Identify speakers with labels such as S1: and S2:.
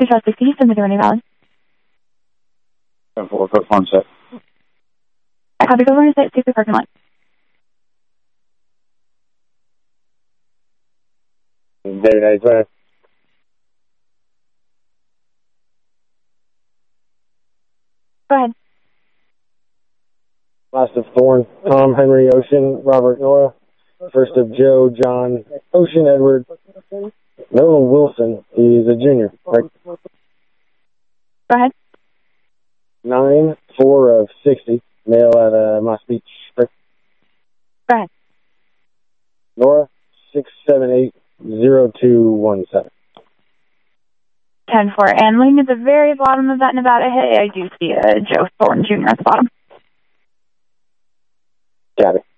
S1: 260, Houston, Madonna Valley.
S2: 10-4, code 1 set.
S1: I copy, go over to site, the parking lot.
S2: David, how you doing?
S1: Go ahead.
S2: Last of Thorn, Tom, Henry, Ocean, Robert, Nora. First of Joe, John, Ocean, Edward, Noah Wilson. He's a junior, right?
S1: Go ahead.
S2: 9-4 of 60, male at Moss Beach. Right?
S1: Go ahead.
S2: Nora, 678-0217.
S1: 10-4. And looking at the very bottom of that Nevada hit, I do see Joe Thornton Jr. at the bottom.
S2: Got it.